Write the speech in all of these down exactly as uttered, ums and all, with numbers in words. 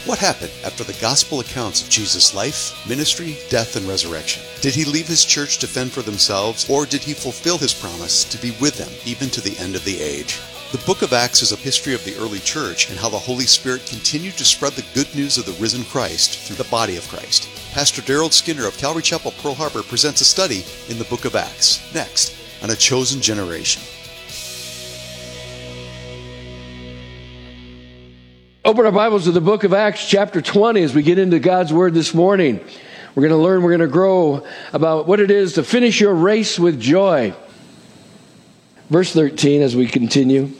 What happened after the gospel accounts of Jesus' life, ministry, death, and resurrection? Did he leave his church to fend for themselves, or did he fulfill his promise to be with them even to the end of the age? The book of Acts is a history of the early church and how the Holy Spirit continued to spread the good news of the risen Christ through the body of Christ. Pastor Daryl Skinner of Calvary Chapel, Pearl Harbor presents a study in the book of Acts, next on A Chosen Generation. Open our Bibles to the book of Acts chapter twenty as we get into God's Word this morning. We're going to learn, we're going to grow about what it is to finish your race with joy. Verse thirteen as we continue.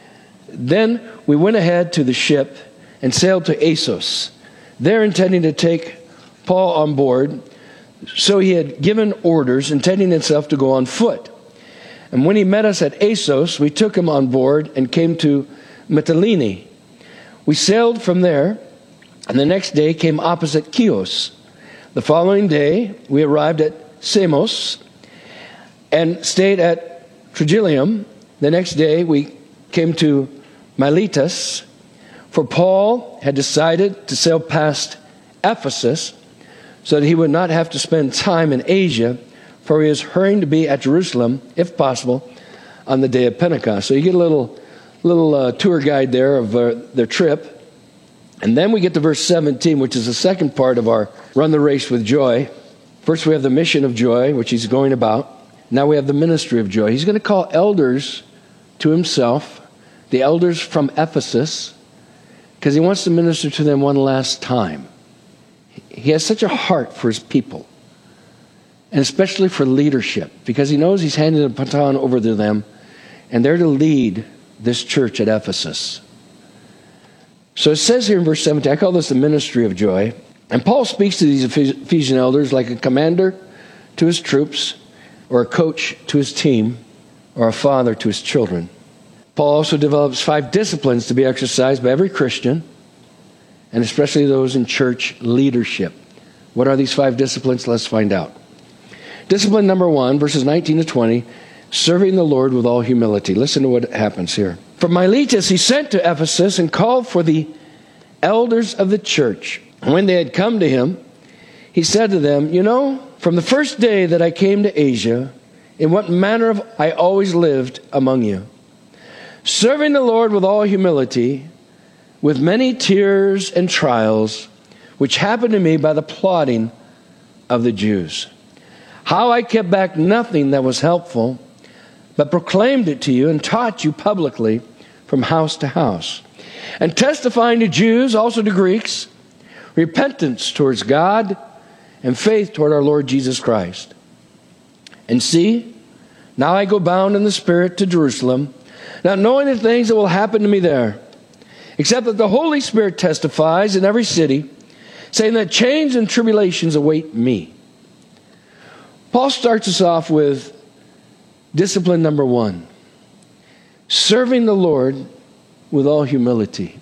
Then we went ahead to the ship and sailed to Assos, there intending to take Paul on board. So he had given orders, intending himself to go on foot. And when he met us at Assos, we took him on board and came to Mytilene. We sailed from there, and the next day came opposite Chios. The following day, we arrived at Samos and stayed at Trogyllium. The next day, we came to Miletus, for Paul had decided to sail past Ephesus so that he would not have to spend time in Asia, for he was hurrying to be at Jerusalem, if possible, on the day of Pentecost. So you get a little little uh, tour guide there of uh, their trip. And then we get to verse seventeen, which is the second part of our Run the Race with Joy. First we have the mission of joy, which he's going about. Now we have the ministry of joy. He's going to call elders to himself, the elders from Ephesus, because he wants to minister to them one last time. He has such a heart for his people, and especially for leadership, because he knows he's handed a baton over to them, and they're to lead this church at Ephesus. So it says here in verse seventeen, I call this the ministry of joy. And Paul speaks to these Ephesian elders like a commander to his troops, or a coach to his team, or a father to his children. Paul also develops five disciplines to be exercised by every Christian, and especially those in church leadership. What are these five disciplines? Let's find out. Discipline number one, verses nineteen to twenty, serving the Lord with all humility. Listen to what happens here. From Miletus he sent to Ephesus and called for the elders of the church. And when they had come to him, he said to them, You know, from the first day that I came to Asia, in what manner of I always lived among you, serving the Lord with all humility, with many tears and trials, which happened to me by the plotting of the Jews. How I kept back nothing that was helpful, but proclaimed it to you and taught you publicly from house to house, and testifying to Jews, also to Greeks, repentance towards God and faith toward our Lord Jesus Christ. And see, now I go bound in the Spirit to Jerusalem, not knowing the things that will happen to me there, except that the Holy Spirit testifies in every city, saying that chains and tribulations await me. Paul starts us off with discipline number one, serving the Lord with all humility.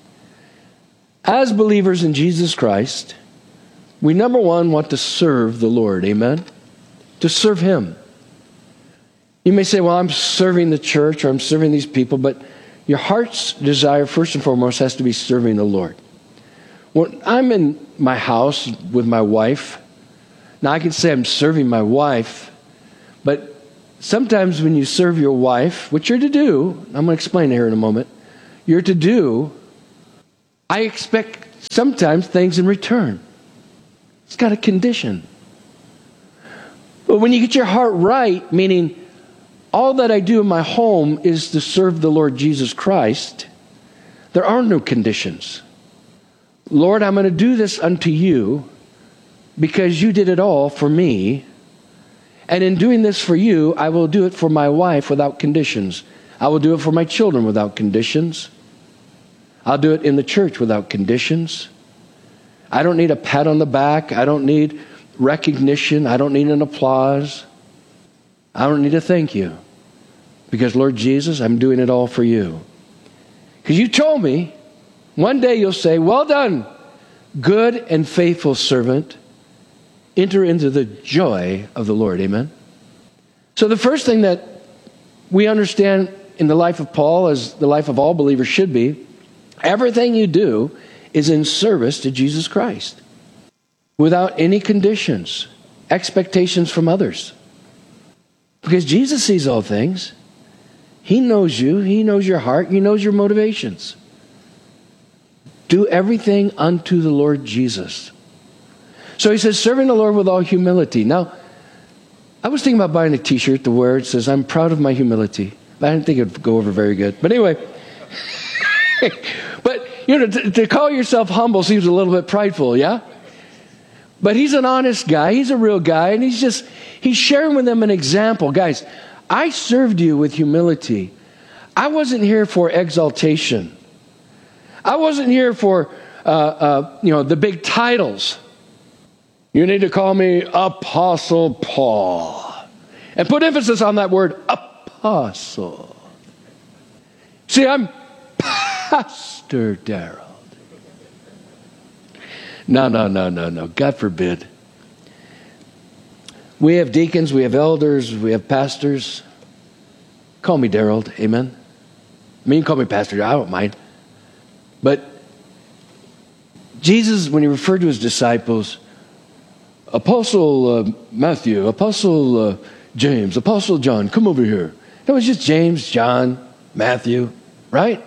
As believers in Jesus Christ, we number one want to serve the Lord, amen? To serve Him. You may say, well, I'm serving the church or I'm serving these people, but your heart's desire first and foremost has to be serving the Lord. When I'm in my house with my wife, now I can say I'm serving my wife, but sometimes when you serve your wife, which you're to do, I'm going to explain it here in a moment, you're to do, I expect sometimes things in return. It's got a condition. But when you get your heart right, meaning all that I do in my home is to serve the Lord Jesus Christ, there are no conditions. Lord, I'm going to do this unto you because you did it all for me. And in doing this for you, I will do it for my wife without conditions. I will do it for my children without conditions. I'll do it in the church without conditions. I don't need a pat on the back. I don't need recognition. I don't need an applause. I don't need a thank you. Because, Lord Jesus, I'm doing it all for you. Because you told me, one day you'll say, well done, good and faithful servant. Enter into the joy of the Lord. Amen? So the first thing that we understand in the life of Paul, as the life of all believers should be, everything you do is in service to Jesus Christ, without any conditions, expectations from others. Because Jesus sees all things. He knows you. He knows your heart. He knows your motivations. Do everything unto the Lord Jesus. So he says, serving the Lord with all humility. Now, I was thinking about buying a t-shirt to wear. It says, I'm proud of my humility. But I didn't think it would go over very good. But anyway. But, you know, to, to call yourself humble seems a little bit prideful, yeah? But he's an honest guy. He's a real guy. And he's just, he's sharing with them an example. Guys, I served you with humility. I wasn't here for exaltation. I wasn't here for, uh, uh, you know, the big titles. You need to call me Apostle Paul. And put emphasis on that word, apostle. See, I'm Pastor Darrell. No, no, no, no, no. God forbid. We have deacons, we have elders, we have pastors. Call me Darrell, amen? I mean, you can call me Pastor, I don't mind. But Jesus, when he referred to his disciples, Apostle uh, Matthew, Apostle uh, James, Apostle John, come over here. That was just James, John, Matthew, right?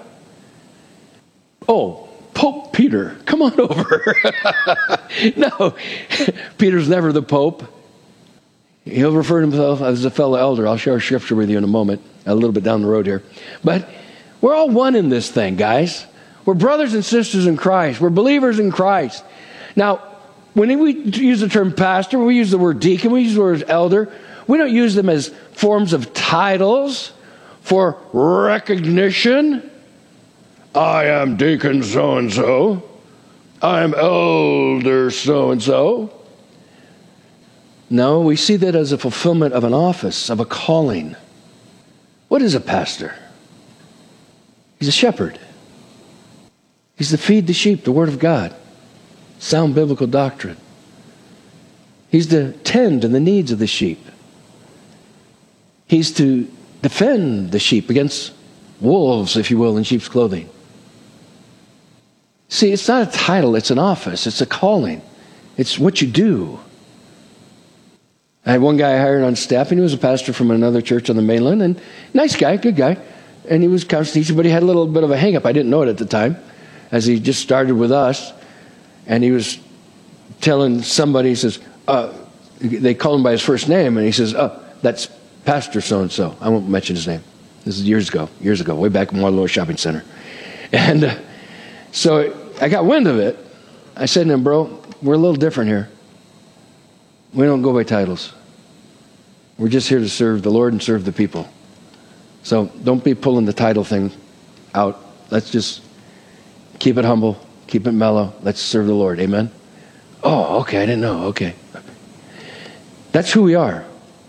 Oh, Pope Peter, come on over. No, Peter's never the Pope. He'll refer to himself as a fellow elder. I'll share a scripture with you in a moment, a little bit down the road here. But we're all one in this thing, guys. We're brothers and sisters in Christ. We're believers in Christ. Now, when we use the term pastor, we use the word deacon, we use the word elder. We don't use them as forms of titles for recognition. I am deacon so-and-so. I am elder so-and-so. No, we see that as a fulfillment of an office, of a calling. What is a pastor? He's a shepherd. He's to feed the sheep, the Word of God. Sound biblical doctrine. He's to tend to the needs of the sheep. He's to defend the sheep against wolves, if you will, in sheep's clothing. See, it's not a title, it's an office, it's a calling. It's what you do. I had one guy I hired on staff, and he was a pastor from another church on the mainland, and nice guy, good guy. And he was constantly teaching, but he had a little bit of a hang-up. I didn't know it at the time, as he just started with us. And he was telling somebody, he says, uh, they call him by his first name, and he says, oh, that's Pastor so-and-so. I won't mention his name. This is years ago, years ago, way back in Waterloo Shopping Center. And uh, so I got wind of it. I said to him, bro, we're a little different here. We don't go by titles. We're just here to serve the Lord and serve the people. So don't be pulling the title thing out. Let's just keep it humble, keep it mellow. Let's serve the Lord. Amen? Oh, okay, I didn't know. Okay. That's who we are.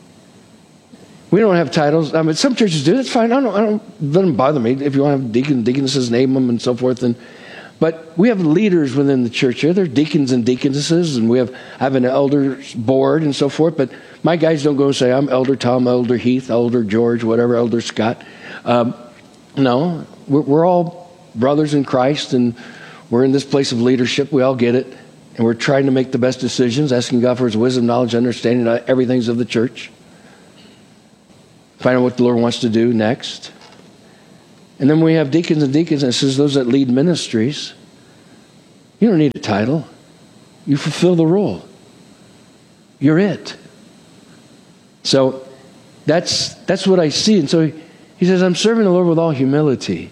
We don't have titles. I mean, some churches do. That's fine. I don't, I don't, doesn't bother me. If you want to have deacons, deaconesses, name them and so forth. And, but we have leaders within the church here. They're deacons and deaconesses, and we have, I have an elders board and so forth. But my guys don't go and say, I'm Elder Tom, Elder Heath, Elder George, whatever, Elder Scott. Um, no, we're, we're all brothers in Christ, and we're in this place of leadership. We all get it. And we're trying to make the best decisions, asking God for his wisdom, knowledge, understanding of everything of the church. Find out what the Lord wants to do next. And then we have deacons and deacons, and it says those that lead ministries. You don't need a title. You fulfill the role. You're it. So that's that's what I see. And so he, he says, I'm serving the Lord with all humility.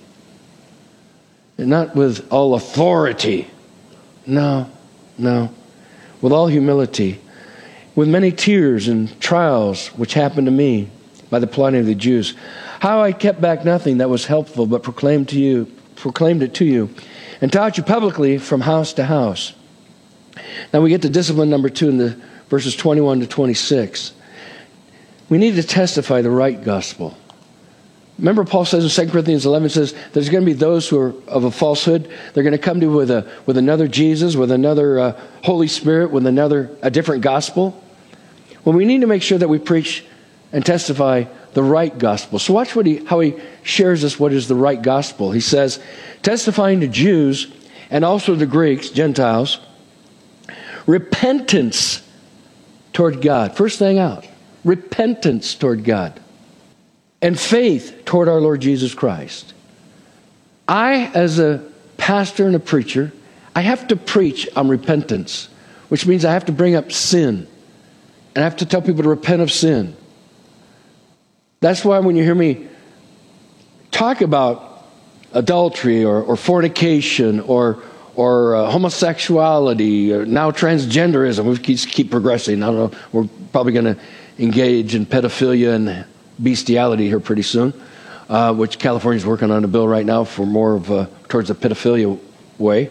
And not with all authority. No, no. With all humility. With many tears and trials which happened to me by the plotting of the Jews. How I kept back nothing that was helpful, but proclaimed to you, proclaimed it to you, and taught you publicly from house to house. Now we get to discipline number two in the verses twenty-one to twenty-six. We need to testify the right gospel. Remember, Paul says in Second Corinthians eleven, says there's going to be those who are of a falsehood. They're going to come to you with a with another Jesus, with another uh, Holy Spirit, with another a different gospel. Well, we need to make sure that we preach and testify the right gospel. So watch what he how he shares us what is the right gospel. He says, testifying to Jews and also the Greeks, Gentiles, repentance toward God. First thing out, repentance toward God. And faith toward our Lord Jesus Christ. I, as a pastor and a preacher, I have to preach on repentance, which means I have to bring up sin. And I have to tell people to repent of sin. That's why when you hear me talk about adultery or, or fornication or or uh, homosexuality, or now transgenderism, we keep, keep progressing. I don't know, we're probably going to engage in pedophilia and bestiality here pretty soon, uh, which California's working on a bill right now for more of a, towards the pedophilia way.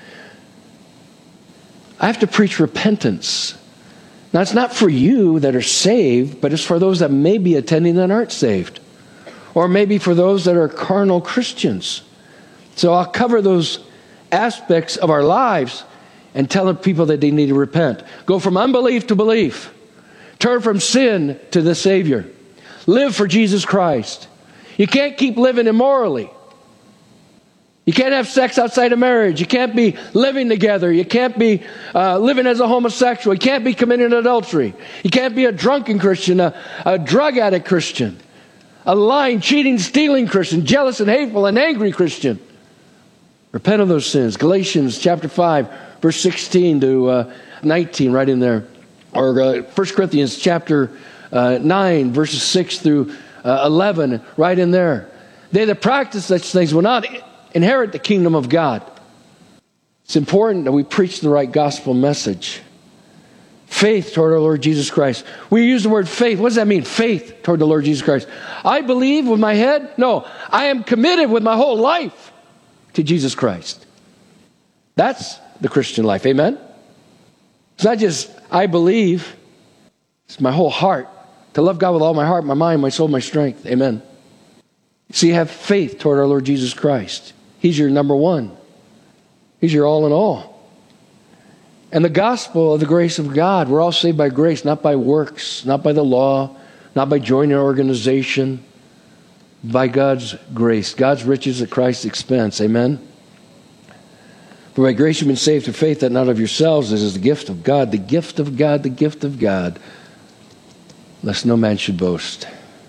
I have to preach repentance. Now, it's not for you that are saved, but it's for those that may be attending that aren't saved. Or maybe for those that are carnal Christians. So I'll cover those aspects of our lives and tell people that they need to repent. Go from unbelief to belief. Turn from sin to the Savior. Live for Jesus Christ. You can't keep living immorally. You can't have sex outside of marriage. You can't be living together. You can't be uh, living as a homosexual. You can't be committing adultery. You can't be a drunken Christian, a, a drug addict Christian, a lying, cheating, stealing Christian, jealous and hateful and angry Christian. Repent of those sins. Galatians chapter five, verse sixteen to uh, nineteen, right in there. Or uh, First Corinthians chapter uh, nine, verses six through uh, eleven, right in there. They that practice such things will not inherit the kingdom of God. It's important that we preach the right gospel message. Faith toward our Lord Jesus Christ. We use the word faith. What does that mean? Faith toward the Lord Jesus Christ. I believe with my head? No, I am committed with my whole life to Jesus Christ. That's the Christian life. Amen? It's not just I believe. It's my whole heart. To love God with all my heart, my mind, my soul, my strength. Amen. So you have faith toward our Lord Jesus Christ. He's your number one. He's your all in all. And the gospel of the grace of God. We're all saved by grace, not by works, not by the law, not by joining an organization. By God's grace, God's riches at Christ's expense. Amen? For by grace you've been saved through faith, that not of yourselves. This is the gift of God, the gift of God, the gift of God. Lest no man should boast.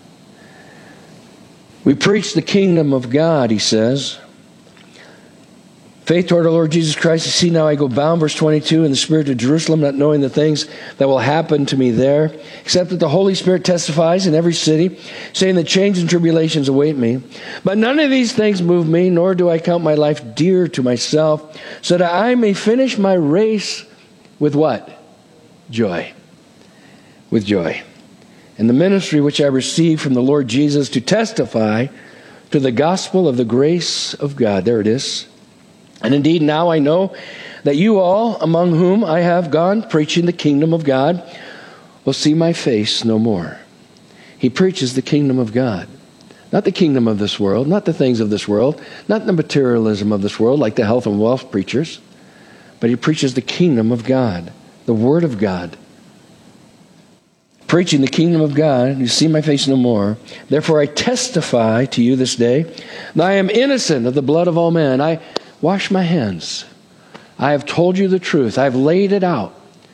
We preach the kingdom of God, he says. Faith toward our Lord Jesus Christ. You see, now I go bound, verse twenty-two, in the Spirit to Jerusalem, not knowing the things that will happen to me there, except that the Holy Spirit testifies in every city, saying that change and tribulations await me. But none of these things move me, nor do I count my life dear to myself, so that I may finish my race with what? Joy. With joy. And the ministry which I received from the Lord Jesus to testify to the gospel of the grace of God. There it is. And indeed, now I know that you all, among whom I have gone preaching the kingdom of God, will see my face no more. He preaches the kingdom of God. Not the kingdom of this world, not the things of this world, not the materialism of this world like the health and wealth preachers, but he preaches the kingdom of God, the word of God. Preaching the kingdom of God, you see my face no more. Therefore I testify to you this day that I am innocent of the blood of all men. I wash my hands. I have told you the truth. I have laid it out.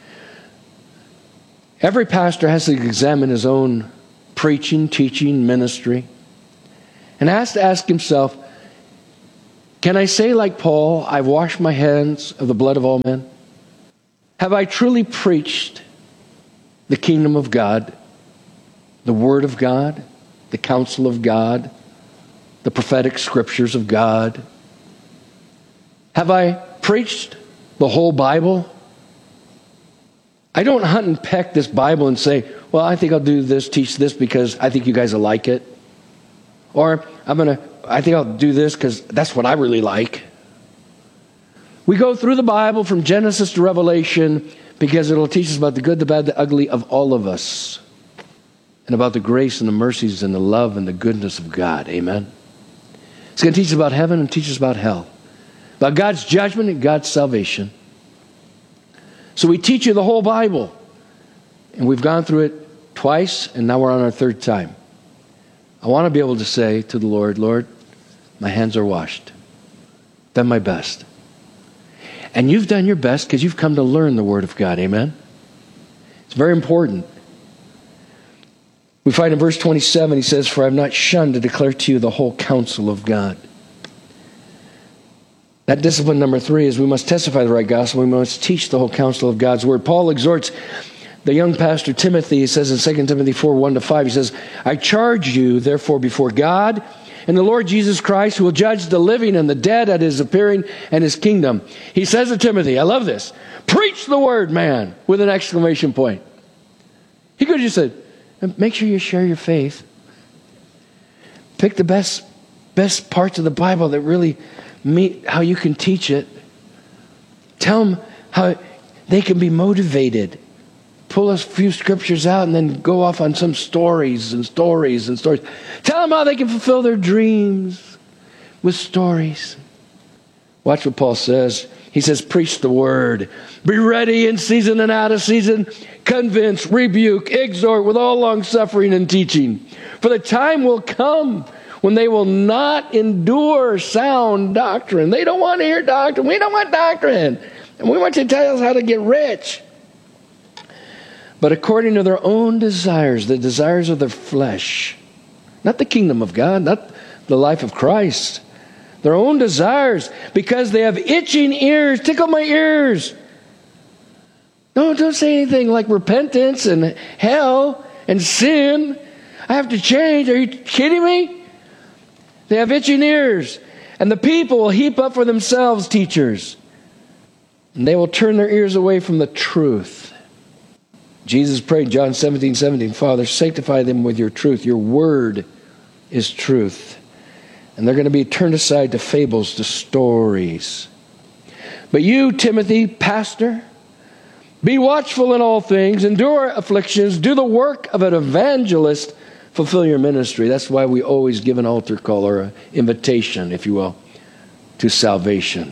Every pastor has to examine his own preaching, teaching, ministry, and has to ask himself, can I say like Paul, I've washed my hands of the blood of all men? Have I truly preached the kingdom of God, the word of God, the counsel of God, the prophetic scriptures of God? Have I preached the whole Bible? I don't hunt and peck this Bible and say, well, I think I'll do this, teach this because I think you guys will like it. Or I'm going to, I think I'll do this because that's what I really like. We go through the Bible from Genesis to Revelation because it'll teach us about the good, the bad, the ugly of all of us. And about the grace and the mercies and the love and the goodness of God. Amen. It's going to teach us about heaven and teach us about hell. About God's judgment and God's salvation. So we teach you the whole Bible. And we've gone through it twice, and now we're on our third time. I want to be able to say to the Lord, Lord, my hands are washed. Done my best. And you've done your best because you've come to learn the Word of God. Amen? It's very important. We find in verse twenty-seven, he says, "For I have not shunned to declare to you the whole counsel of God." That discipline number three is we must testify the right gospel. We must teach the whole counsel of God's Word. Paul exhorts the young pastor Timothy, he says in Second Timothy four, one to five, he says, "I charge you, therefore, before God and the Lord Jesus Christ, who will judge the living and the dead at his appearing and his kingdom." He says to Timothy, I love this, "Preach the word, man," with an exclamation point. He could have just said, "Make sure you share your faith. Pick the best, best parts of the Bible that really meet how you can teach it. Tell them how they can be motivated. Pull a few scriptures out and then go off on some stories and stories and stories. Tell them how they can fulfill their dreams with stories." Watch what Paul says. He says, "Preach the word. Be ready in season and out of season. Convince, rebuke, exhort with all long suffering and teaching. For the time will come when they will not endure sound doctrine." They don't want to hear doctrine. We don't want doctrine. And we want you to tell us how to get rich. "But according to their own desires," the desires of their flesh, not the kingdom of God, not the life of Christ, their own desires, because they have itching ears. Tickle my ears. No, don't say anything like repentance and hell and sin. I have to change. Are you kidding me? They have itching ears. "And the people will heap up for themselves teachers, and they will turn their ears away from the truth." Jesus prayed, John seventeen, seventeen, "Father, sanctify them with your truth. Your word is truth." And they're going to be turned aside to fables, to stories. "But you, Timothy, pastor, be watchful in all things, endure afflictions, do the work of an evangelist, fulfill your ministry." That's why we always give an altar call or an invitation, if you will, to salvation.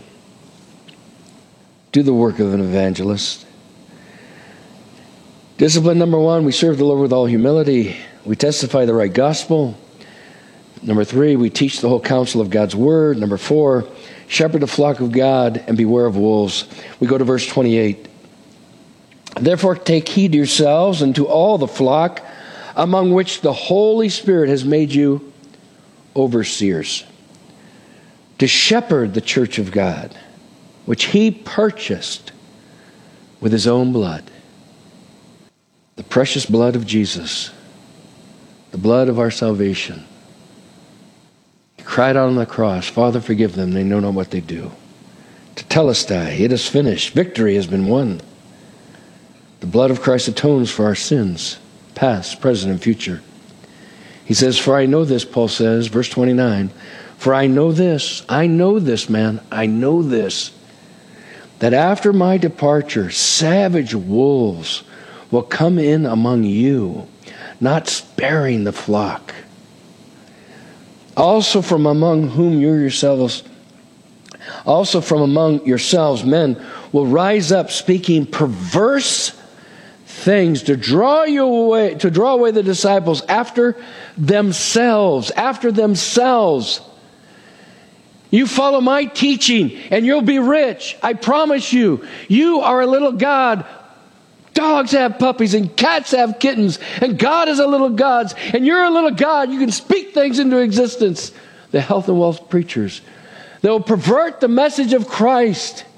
Do the work of an evangelist. Discipline number one, we serve the Lord with all humility. We testify the right gospel. Number three, we teach the whole counsel of God's word. Number four, shepherd the flock of God and beware of wolves. We go to verse twenty-eight. "Therefore take heed to yourselves and to all the flock among which the Holy Spirit has made you overseers, to shepherd the church of God, which he purchased with his own blood." The precious blood of Jesus, the blood of our salvation. He cried out on the cross, "Father, forgive them, they know not what they do." Tetelestai, it is finished. Victory has been won. The blood of Christ atones for our sins, past, present, and future. He says, "For I know this," Paul says, verse twenty-nine, "For I know this, I know this, man, I know this, that after my departure, savage wolves will come in among you, not sparing the flock. Also from among whom you yourselves, also from among yourselves, men will rise up speaking perverse things to draw you away, to draw away the disciples after themselves, after themselves. You follow my teaching and you'll be rich. I promise you. You are a little God. Dogs have puppies and cats have kittens, and God is a little God, and you're a little God. You can speak things into existence. The health and wealth preachers, they'll pervert the message of Christ.